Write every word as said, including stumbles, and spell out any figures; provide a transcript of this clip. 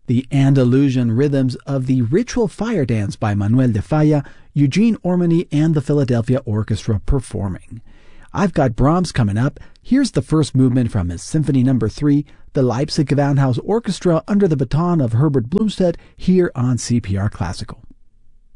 the Andalusian rhythms of the Ritual Fire Dance by Manuel de Falla, Eugene Ormandy, and the Philadelphia Orchestra performing. I've got Brahms coming up. Here's the first movement from his Symphony Number three, the Leipzig Gewandhaus Orchestra under the baton of Herbert Blomstedt, here on C P R Classical.